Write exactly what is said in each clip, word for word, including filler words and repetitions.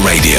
Radio.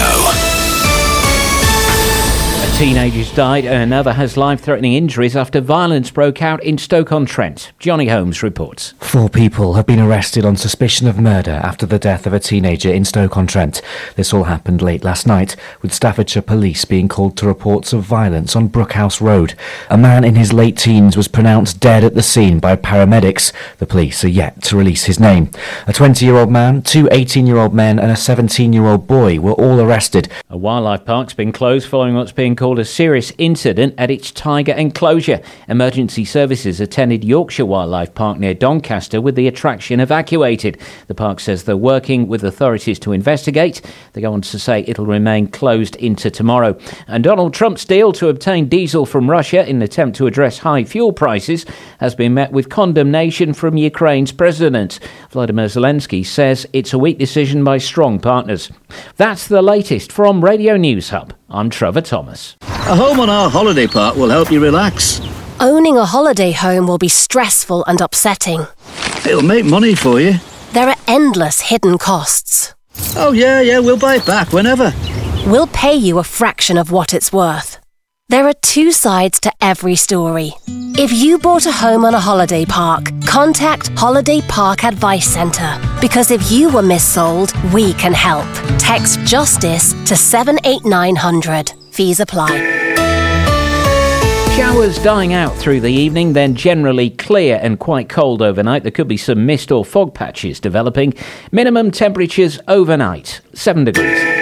A teenager's died and another has life-threatening injuries after violence broke out in Stoke-on-Trent. Johnny Holmes reports. Four people have been arrested on suspicion of murder after the death of a teenager in Stoke-on-Trent. This all happened late last night, with Staffordshire police being called to reports of violence on Brookhouse Road. A man in his late teens was pronounced dead at the scene by paramedics. The police are yet to release his name. A twenty-year-old man, two eighteen-year-old men and a seventeen-year-old boy were all arrested. A wildlife park's been closed following what's being called a serious incident at its tiger enclosure. Emergency services attended Yorkshire Wildlife Park near Doncaster with the attraction evacuated. The park says they're working with authorities to investigate. They go on to say it'll remain closed into tomorrow. And Donald Trump's deal to obtain diesel from Russia in an attempt to address high fuel prices has been met with condemnation from Ukraine's president. Vladimir Zelensky says it's a weak decision by strong partners. That's the latest from Radio News Hub. I'm Trevor Thomas. A home on our holiday park will help you relax. Owning a holiday home will be stressful and upsetting. It'll make money for you. There are endless hidden costs. Oh yeah, yeah, we'll buy it back whenever. We'll pay you a fraction of what it's worth. There are two sides to every story. If you bought a home on a holiday park, contact Holiday Park Advice Centre. Because if you were missold, we can help. Text JUSTICE to seven eight nine hundred. Fees apply. Showers dying out through the evening, then generally clear and quite cold overnight. There could be some mist or fog patches developing. Minimum temperatures overnight, seven degrees.